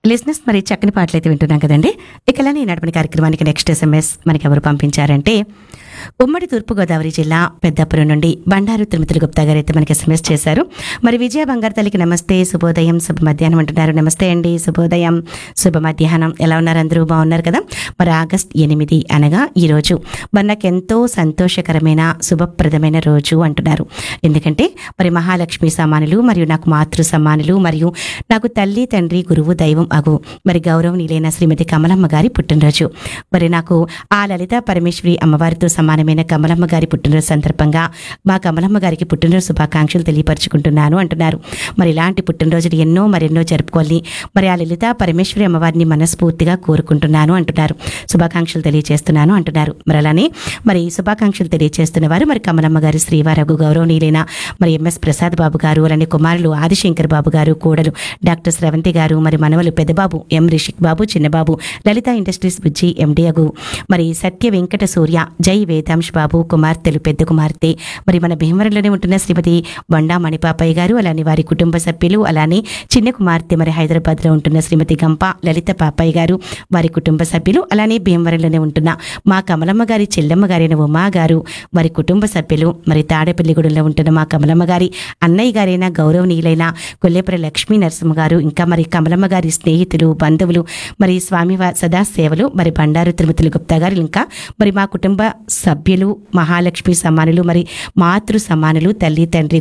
లిజినెస్ మరి చక్కని పాటలైతే వింటున్నాం కదండి. ఇక అలానే నడపని కార్యక్రమానికి నెక్స్ట్ SMS మనకి ఎవరు పంపించారంటే ఉమ్మడి తూర్పుగోదావరి జిల్లా పెద్దాపురం నుండి బండారు తిరుమతులు గుప్తా గారు అయితే మనకి SMS చేశారు. మరి విజయ బంగారు తల్లికి నమస్తే, శుభోదయం, శుభ మధ్యాహ్నం అంటున్నారు. నమస్తే అండి, శుభోదయం, శుభ మధ్యాహ్నం. ఎలా ఉన్నారు? అందరూ బాగున్నారు కదా? మరి ఆగస్ట్ 8 అనగా ఈరోజు మరి నాకు ఎంతో సంతోషకరమైన శుభప్రదమైన రోజు అంటున్నారు. ఎందుకంటే మరి మహాలక్ష్మి సమానులు మరియు నాకు మాతృ సమానులు మరియు నాకు తల్లి తండ్రి గురువు దైవం అగు మరి గౌరవనీయులైన శ్రీమతి కమలమ్మ గారి పుట్టినరోజు. మరి నాకు ఆ లలిత పరమేశ్వరి అమ్మవారితో సమానమైన కమలమ్మ గారి పుట్టినరోజు సందర్భంగా మా కమలమ్మ గారికి పుట్టినరోజు శుభాకాంక్షలు తెలియపరుచుకుంటున్నాను అంటున్నారు. మరి ఇలాంటి పుట్టినరోజులు ఎన్నో మరెన్నో జరుపుకోవాలి. మరి ఆ లలిత పరమేశ్వరి అమ్మవారిని మనస్ఫూర్తిగా కోరుకుంటున్నాను అంటున్నారు. శుభాకాంక్షలు తెలియజేస్తున్నాను అంటున్నారు. మరి అలానే మరి శుభాకాంక్షలు తెలియజేస్తున్న వారు మరి కమలమ్మ గారి శ్రీవారగు గౌరవనీయులైన మరి MS ప్రసాద్ బాబు గారు, అలానే కుమారులు ఆదిశంకర్ బాబు గారు, కోడలు డాక్టర్ స్రవంతి గారు, మరి మనవలు పెద్దబాబు M రిషిక్ బాబు, చిన్నబాబు లలిత ఇండస్ట్రీస్ బుజ్జి MD అగు మరి సత్య వెంకట సూర్య, జై వేదాంశ్ బాబు, కుమార్తెలు పెద్ద కుమార్తె మరి మన భీమవరంలోనే ఉంటున్న శ్రీమతి బండా మణిపాపయ్య గారు, అలానే వారి కుటుంబ సభ్యులు, అలానే చిన్న కుమార్తె మరి హైదరాబాద్లో ఉంటున్న శ్రీమతి గంప లలిత పాపయ్య గారు, వారి కుటుంబ సభ్యులు, అలానే భీమవరంలోనే ఉంటున్న మా కమలమ్మ గారి చెల్లెమ్మ గారైన ఉమా గారు, వారి కుటుంబ సభ్యులు, మరి తాడేపల్లిగూడెంలో ఉంటున్న మా కమలమ్మ గారి అన్నయ్య గారైన గౌరవనీయులైన కొల్లేపర లక్ష్మీ నరసింహ గారు, ఇంకా మరి కమలమ్మ గారి స్నేహితులు, బంధువులు, మరి స్వామి సదా సేవలు మరి బండారు తిరుమతులు గుప్తా గారు, ఇంకా మరి మా కుటుంబ సభ్యులు, మహాలక్ష్మి సమానులు, మరి మాతృ సమానులు, తల్లి తండ్రి